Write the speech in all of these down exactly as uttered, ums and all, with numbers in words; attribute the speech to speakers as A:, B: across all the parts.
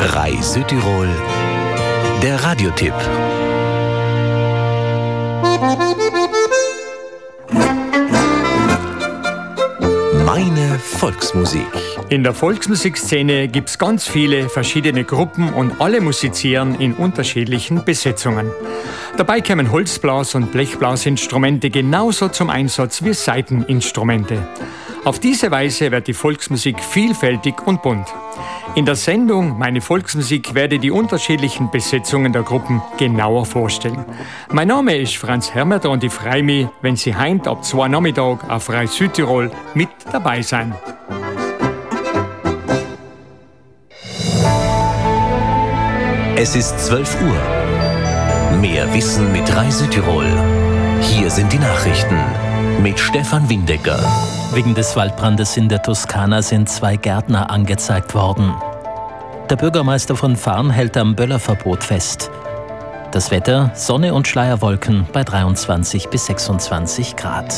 A: R A I Südtirol, der Radiotipp. Meine Volksmusik.
B: In der Volksmusikszene gibt es ganz viele verschiedene Gruppen und alle musizieren in unterschiedlichen Besetzungen. Dabei kommen Holzblas- und Blechblasinstrumente genauso zum Einsatz wie Saiteninstrumente. Auf diese Weise wird die Volksmusik vielfältig und bunt. In der Sendung Meine Volksmusik werde ich die unterschiedlichen Besetzungen der Gruppen genauer vorstellen. Mein Name ist Franz Hermeter und ich freue mich, wenn Sie heint ab zwei Nachmittag auf R A I Südtirol mit dabei sein.
A: Es ist zwölf Uhr. Mehr Wissen mit R A I Südtirol. Hier sind die Nachrichten mit Stefan Windecker.
C: Wegen des Waldbrandes in der Toskana sind zwei Gärtner angezeigt worden. Der Bürgermeister von Farn hält am Böllerverbot fest. Das Wetter: Sonne und Schleierwolken bei dreiundzwanzig bis sechsundzwanzig Grad.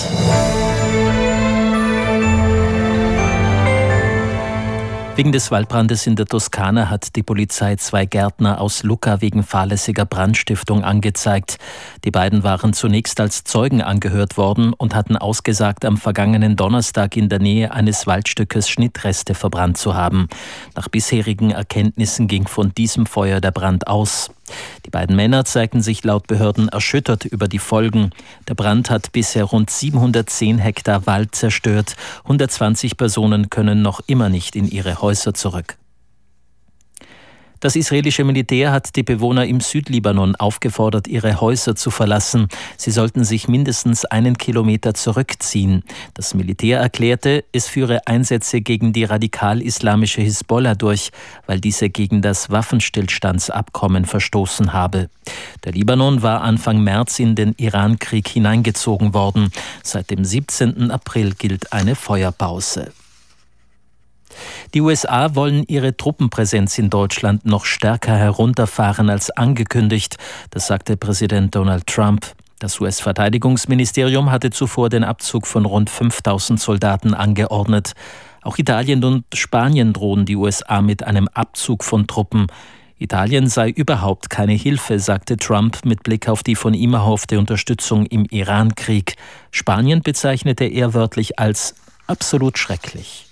C: Wegen des Waldbrandes in der Toskana hat die Polizei zwei Gärtner aus Lucca wegen fahrlässiger Brandstiftung angezeigt. Die beiden waren zunächst als Zeugen angehört worden und hatten ausgesagt, am vergangenen Donnerstag in der Nähe eines Waldstückes Schnittreste verbrannt zu haben. Nach bisherigen Erkenntnissen ging von diesem Feuer der Brand aus. Die beiden Männer zeigten sich laut Behörden erschüttert über die Folgen. Der Brand hat bisher rund siebenhundertzehn Hektar Wald zerstört. hundertzwanzig Personen können noch immer nicht in ihre Häuser zurück. Das israelische Militär hat die Bewohner im Südlibanon aufgefordert, ihre Häuser zu verlassen. Sie sollten sich mindestens einen Kilometer zurückziehen. Das Militär erklärte, es führe Einsätze gegen die radikal-islamische Hisbollah durch, weil diese gegen das Waffenstillstandsabkommen verstoßen habe. Der Libanon war Anfang März in den Irankrieg hineingezogen worden. Seit dem siebzehnten April gilt eine Feuerpause. Die U S A wollen ihre Truppenpräsenz in Deutschland noch stärker herunterfahren als angekündigt. Das sagte Präsident Donald Trump. Das U S-Verteidigungsministerium hatte zuvor den Abzug von rund fünftausend Soldaten angeordnet. Auch Italien und Spanien drohen die U S A mit einem Abzug von Truppen. Italien sei überhaupt keine Hilfe, sagte Trump mit Blick auf die von ihm erhoffte Unterstützung im Irankrieg. Spanien bezeichnete er wörtlich als absolut schrecklich.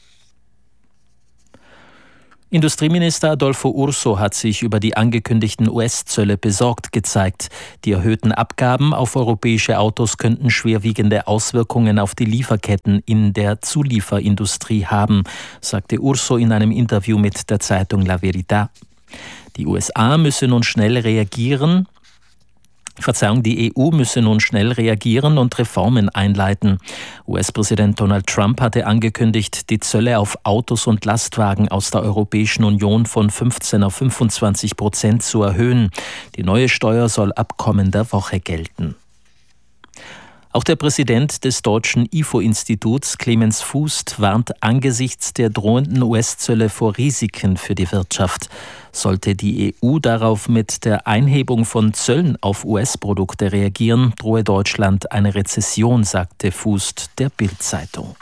C: Industrieminister Adolfo Urso hat sich über die angekündigten U S-Zölle besorgt gezeigt. Die erhöhten Abgaben auf europäische Autos könnten schwerwiegende Auswirkungen auf die Lieferketten in der Zulieferindustrie haben, sagte Urso in einem Interview mit der Zeitung La Verità. Die U S A müsse nun schnell reagieren. Verzeihung, die E U müsse nun schnell reagieren und Reformen einleiten. U S-Präsident Donald Trump hatte angekündigt, die Zölle auf Autos und Lastwagen aus der Europäischen Union von fünfzehn auf fünfundzwanzig Prozent zu erhöhen. Die neue Steuer soll ab kommender Woche gelten. Auch der Präsident des deutschen I F O-Instituts, Clemens Fußt, warnt angesichts der drohenden U S-Zölle vor Risiken für die Wirtschaft. Sollte die E U darauf mit der Einhebung von Zöllen auf U S-Produkte reagieren, drohe Deutschland eine Rezession, sagte Fußt der Bild-Zeitung.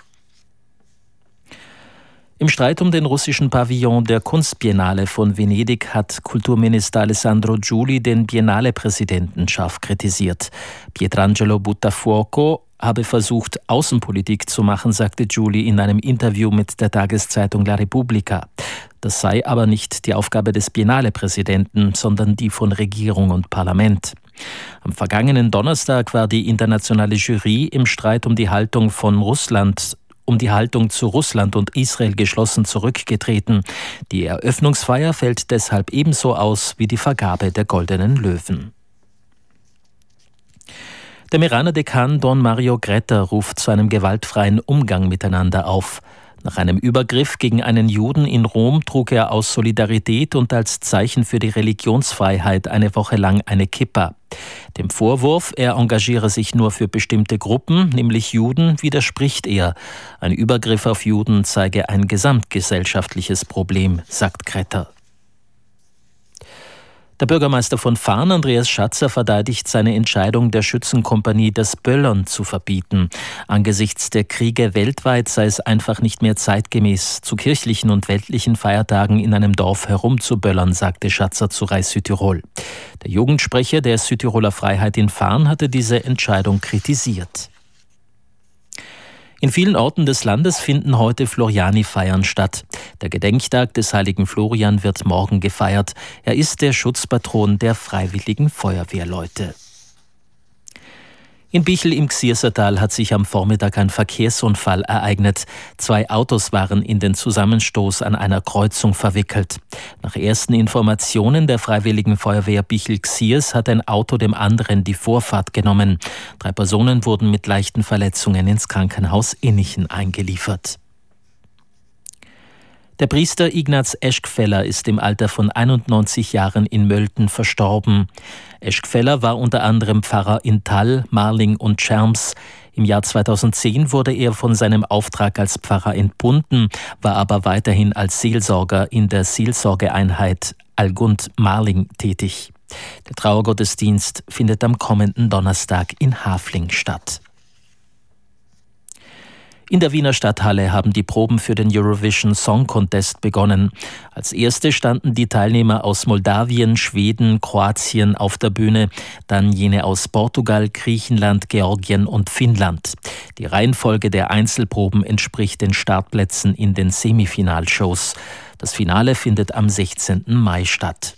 C: Im Streit um den russischen Pavillon der Kunstbiennale von Venedig hat Kulturminister Alessandro Giuli den Biennale-Präsidenten scharf kritisiert. Pietrangelo Buttafuoco habe versucht, Außenpolitik zu machen, sagte Giuli in einem Interview mit der Tageszeitung La Repubblica. Das sei aber nicht die Aufgabe des Biennale-Präsidenten, sondern die von Regierung und Parlament. Am vergangenen Donnerstag war die internationale Jury im Streit um die Haltung von Russland um die Haltung zu Russland und Israel geschlossen zurückgetreten. Die Eröffnungsfeier fällt deshalb ebenso aus wie die Vergabe der Goldenen Löwen. Der Meraner Dekan Don Mario Gretta ruft zu einem gewaltfreien Umgang miteinander auf. Nach einem Übergriff gegen einen Juden in Rom trug er aus Solidarität und als Zeichen für die Religionsfreiheit eine Woche lang eine Kippa. Dem Vorwurf, er engagiere sich nur für bestimmte Gruppen, nämlich Juden, widerspricht er. Ein Übergriff auf Juden zeige ein gesamtgesellschaftliches Problem, sagt Gretta. Der Bürgermeister von Farn, Andreas Schatzer, verteidigt seine Entscheidung der Schützenkompanie, das Böllern zu verbieten. Angesichts der Kriege weltweit sei es einfach nicht mehr zeitgemäß, zu kirchlichen und weltlichen Feiertagen in einem Dorf herumzuböllern, sagte Schatzer zu Rai Südtirol. Der Jugendsprecher der Südtiroler Freiheit in Farn hatte diese Entscheidung kritisiert. In vielen Orten des Landes finden heute Floriani-Feiern statt. Der Gedenktag des heiligen Florian wird morgen gefeiert. Er ist der Schutzpatron der freiwilligen Feuerwehrleute. In Bichl im Gsiersertal hat sich am Vormittag ein Verkehrsunfall ereignet. Zwei Autos waren in den Zusammenstoß an einer Kreuzung verwickelt. Nach ersten Informationen der Freiwilligen Feuerwehr Bichl-Ksiers hat ein Auto dem anderen die Vorfahrt genommen. Drei Personen wurden mit leichten Verletzungen ins Krankenhaus Innichen eingeliefert. Der Priester Ignaz Eschkfeller ist im Alter von einundneunzig Jahren in Mölten verstorben. Eschkfeller war unter anderem Pfarrer in Thall, Marling und Scherms. Im Jahr zweitausendzehn wurde er von seinem Auftrag als Pfarrer entbunden, war aber weiterhin als Seelsorger in der Seelsorgeeinheit Allgund-Marling tätig. Der Trauergottesdienst findet am kommenden Donnerstag in Hafling statt. In der Wiener Stadthalle haben die Proben für den Eurovision Song Contest begonnen. Als erste standen die Teilnehmer aus Moldawien, Schweden, Kroatien auf der Bühne, dann jene aus Portugal, Griechenland, Georgien und Finnland. Die Reihenfolge der Einzelproben entspricht den Startplätzen in den Semifinalshows. Das Finale findet am sechzehnten Mai statt.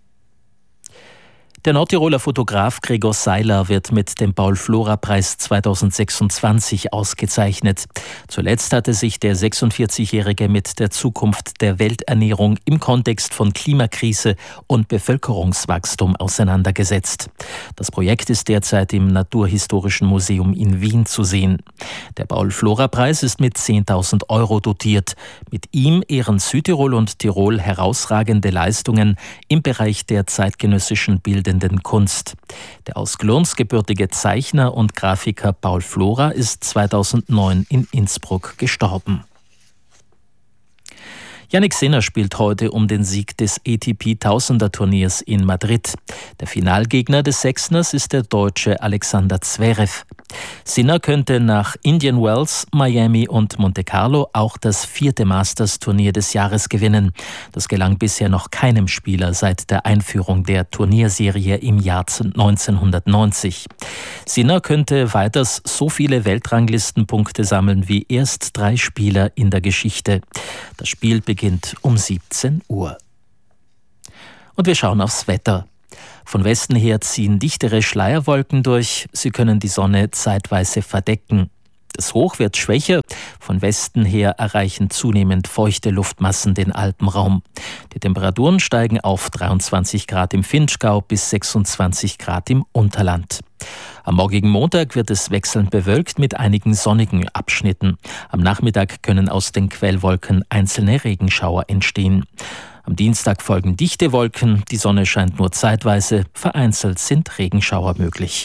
C: Der Nordtiroler Fotograf Gregor Seiler wird mit dem Paul-Flora-Preis zweitausendsechsundzwanzig ausgezeichnet. Zuletzt hatte sich der sechsundvierzigjährige mit der Zukunft der Welternährung im Kontext von Klimakrise und Bevölkerungswachstum auseinandergesetzt. Das Projekt ist derzeit im Naturhistorischen Museum in Wien zu sehen. Der Paul-Flora-Preis ist mit zehntausend Euro dotiert. Mit ihm ehren Südtirol und Tirol herausragende Leistungen im Bereich der zeitgenössischen Bildenden Kunst. Der aus Glurns gebürtige Zeichner und Grafiker Paul Flora ist zweitausendneun in Innsbruck gestorben. Jannik Sinner spielt heute um den Sieg des A T P-Tausender-Turniers in Madrid. Der Finalgegner des Sechsners ist der Deutsche Alexander Zverev. Sinner könnte nach Indian Wells, Miami und Monte Carlo auch das vierte Masters-Turnier des Jahres gewinnen. Das gelang bisher noch keinem Spieler seit der Einführung der Turnierserie im Jahr neunzehnhundertneunzig. Sinner könnte weiters so viele Weltranglistenpunkte sammeln wie erst drei Spieler in der Geschichte. Das Spiel beginnt um siebzehn Uhr. Und wir schauen aufs Wetter. Von Westen her ziehen dichtere Schleierwolken durch. Sie können die Sonne zeitweise verdecken. Das Hoch wird schwächer. Von Westen her erreichen zunehmend feuchte Luftmassen den Alpenraum. Die Temperaturen steigen auf dreiundzwanzig Grad im Vinschgau bis sechsundzwanzig Grad im Unterland. Am morgigen Montag wird es wechselnd bewölkt mit einigen sonnigen Abschnitten. Am Nachmittag können aus den Quellwolken einzelne Regenschauer entstehen. Am Dienstag folgen dichte Wolken, die Sonne scheint nur zeitweise, vereinzelt sind Regenschauer möglich.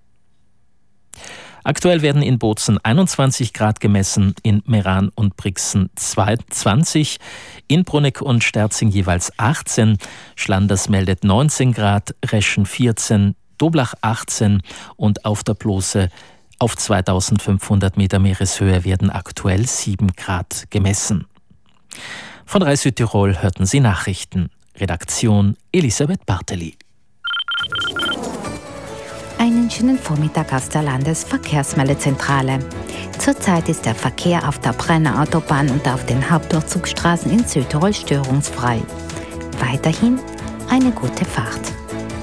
C: Aktuell werden in Bozen einundzwanzig Grad gemessen, in Meran und Brixen zwanzig, in Bruneck und Sterzing jeweils achtzehn, Schlanders meldet neunzehn Grad, Reschen vierzehn, Doblach achtzehn und auf der Blose auf zweitausendfünfhundert Meter Meereshöhe werden aktuell sieben Grad gemessen. Von Rai Südtirol hörten Sie Nachrichten. Redaktion Elisabeth Barteli.
D: Einen schönen Vormittag aus der Landesverkehrsmeldezentrale. Zurzeit ist der Verkehr auf der Brenner Autobahn und auf den Hauptdurchzugsstraßen in Südtirol störungsfrei. Weiterhin eine gute Fahrt.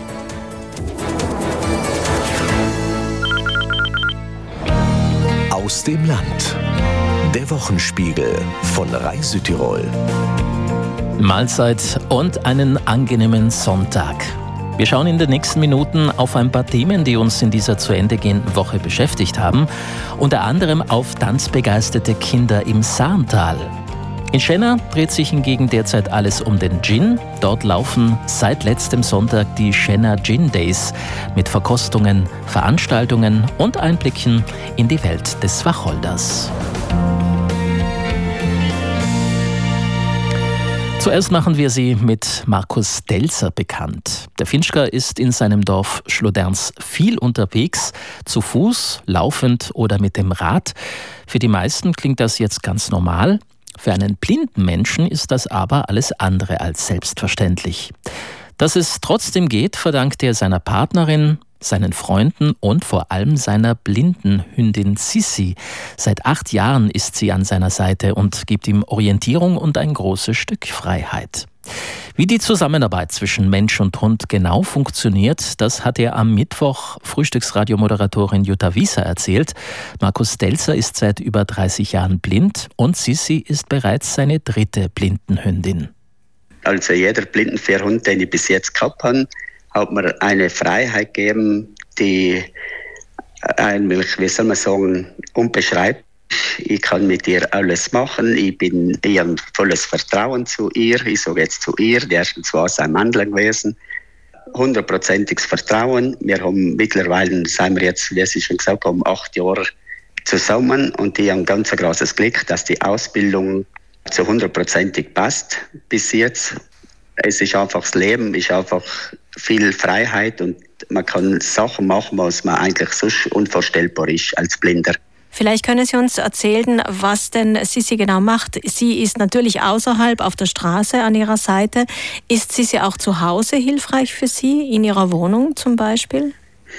A: Aus dem Land. Der Wochenspiegel von Rai Südtirol.
C: Mahlzeit und einen angenehmen Sonntag. Wir schauen in den nächsten Minuten auf ein paar Themen, die uns in dieser zu Ende gehenden Woche beschäftigt haben. Unter anderem auf tanzbegeisterte Kinder im Saantal. In Schenna dreht sich hingegen derzeit alles um den Gin. Dort laufen seit letztem Sonntag die Schenna Gin Days mit Verkostungen, Veranstaltungen und Einblicken in die Welt des Wacholders. Zuerst machen wir Sie mit Markus Stelzer bekannt. Der Finchker ist in seinem Dorf Schloderns viel unterwegs, zu Fuß, laufend oder mit dem Rad. Für die meisten klingt das jetzt ganz normal. Für einen blinden Menschen ist das aber alles andere als selbstverständlich. Dass es trotzdem geht, verdankt er seiner Partnerin, seinen Freunden und vor allem seiner blinden Hündin Sissi. Seit acht Jahren ist sie an seiner Seite und gibt ihm Orientierung und ein großes Stück Freiheit. Wie die Zusammenarbeit zwischen Mensch und Hund genau funktioniert, das hat er am Mittwoch Frühstücksradiomoderatorin Jutta Wieser erzählt. Markus Stelzer ist seit über dreißig Jahren blind und Sissi ist bereits seine dritte Blindenhündin.
E: Also jeder Blindenführhund, den ich bis jetzt gehabt habe, hat mir eine Freiheit gegeben, die eigentlich, wie soll man sagen, unbeschreiblich. Ich kann mit ihr alles machen. Ich bin ich habe volles Vertrauen zu ihr. Ich sage jetzt zu ihr, die ersten zwei sind Männler gewesen. Hundertprozentiges Vertrauen. Wir haben mittlerweile, sind wir jetzt, wie Sie schon gesagt haben, acht Jahre zusammen und ich habe ein ganz großes Glück, dass die Ausbildung zu hundertprozentig passt bis jetzt. Es ist einfach das Leben, ist einfach viel Freiheit und man kann Sachen machen, was man eigentlich sonst unvorstellbar ist als Blinder.
F: Vielleicht können Sie uns erzählen, was denn Sissi genau macht. Sie ist natürlich außerhalb auf der Straße an Ihrer Seite. Ist Sissi auch zu Hause hilfreich für Sie, in Ihrer Wohnung zum Beispiel?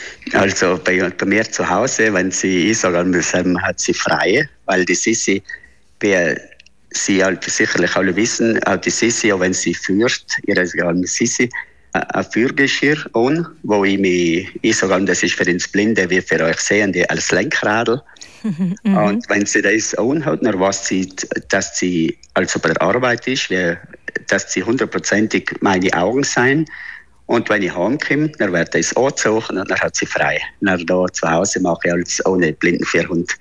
E: Also bei, bei mir zu Hause, wenn sie, ich sage muss, hat sie frei, weil die Sissi, wie Sie halt sicherlich alle wissen, auch die Sissi, auch wenn sie führt, ihre Sissi, ein Führgeschirr an, wo ich mich, ich sage, das ist für uns Blinde, wie für euch Sehende, als Lenkradl. Mhm. Und wenn sie das anhat, dann weiß sie, dass sie also bei der Arbeit ist, wie, dass sie hundertprozentig meine Augen sein. Und wenn ich heimkomme, dann wird das angezogen und dann hat sie frei. Dann da zu Hause mache ich als ohne Blindenführhund.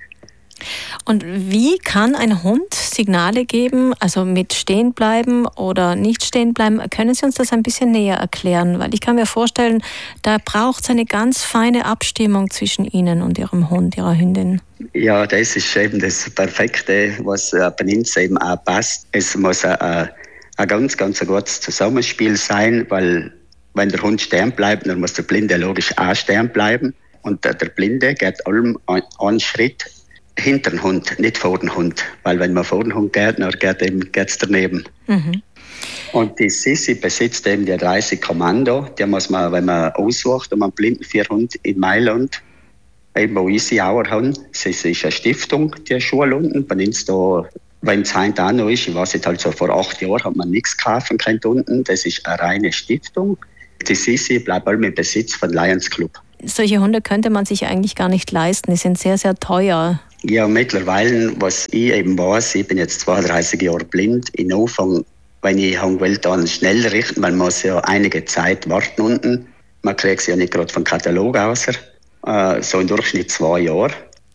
F: Und wie kann ein Hund Signale geben, also mit stehen bleiben oder nicht stehen bleiben? Können Sie uns das ein bisschen näher erklären? Weil ich kann mir vorstellen, da braucht es eine ganz feine Abstimmung zwischen Ihnen und Ihrem Hund, Ihrer Hündin.
E: Ja, das ist eben das Perfekte, was bei uns eben auch passt. Es muss ein, ein ganz, ganz gutes Zusammenspiel sein, weil wenn der Hund stehen bleibt, dann muss der Blinde logisch auch stehen bleiben. Und der Blinde geht allem einen Schritt hinter den Hund, nicht vor den Hund. Weil wenn man vor den Hund geht, dann geht es daneben. Mhm. Und die Sissi besitzt eben die dreißig Kommando. Die muss man, wenn man aussucht, um einen Blindenführhund in Mailand, eben wo ich sie auch habe, es ist eine Stiftung, die Schule unten. Bei uns da, wenn es heute auch noch ist, ich weiß nicht, halt so vor acht Jahren hat man nichts kaufen können unten. Das ist eine reine Stiftung. Die Sissi bleibt allem im Besitz von Lions Club.
F: Solche Hunde könnte man sich eigentlich gar nicht leisten. Die sind sehr, sehr teuer.
E: Ja, mittlerweile, was ich eben weiß, ich bin jetzt zweiunddreißig Jahre blind. In Anfang, wenn ich wollte, dann schnell richten, man muss ja einige Zeit warten unten. Man kriegt sie ja nicht gerade vom Katalog aus. Äh, so im Durchschnitt zwei Jahre.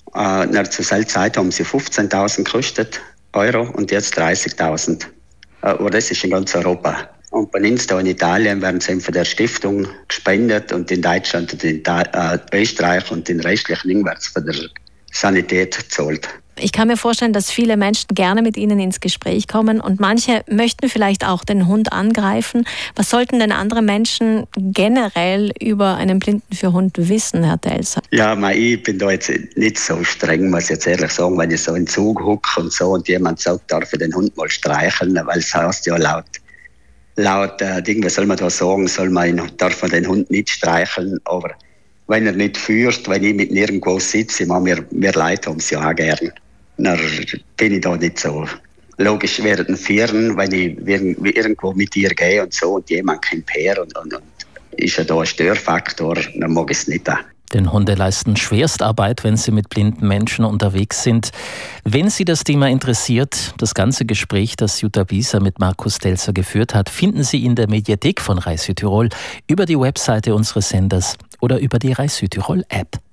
E: Äh, zur selben Zeit haben sie fünfzehntausend gekostet Euro und jetzt dreißigtausend. Äh, aber das ist in ganz Europa. Und bei uns da in Italien werden sie von der Stiftung gespendet und in Deutschland und in äh, Österreich und in restlichen Dingen wird es von der Sanität zahlt.
F: Ich kann mir vorstellen, dass viele Menschen gerne mit Ihnen ins Gespräch kommen und manche möchten vielleicht auch den Hund angreifen. Was sollten denn andere Menschen generell über einen Blindenführhund wissen, Herr Stelzer?
E: Ja, ich bin da jetzt nicht so streng, muss ich jetzt ehrlich sagen, wenn ich so in den Zug hocke und so und jemand sagt, darf ich den Hund mal streicheln, weil es heißt ja laut laut äh, Ding, was soll man da sagen, soll man, darf man den Hund nicht streicheln, aber wenn er nicht führt, wenn ich mit nirgendwo sitze, ich meine, wir, wir Leute haben es ja auch gern, dann bin ich da nicht so. Logisch während dem Führen, wenn ich irgendwo mit ihr gehe und so und jemand kommt her und, und, und ist ja da ein Störfaktor, dann mag ich es nicht auch.
C: Denn Hunde leisten Schwerstarbeit, wenn sie mit blinden Menschen unterwegs sind. Wenn Sie das Thema interessiert, das ganze Gespräch, das Jutta Wieser mit Markus Stelzer geführt hat, finden Sie in der Mediathek von Rai Südtirol, über die Webseite unseres Senders oder über die Rai Südtirol App.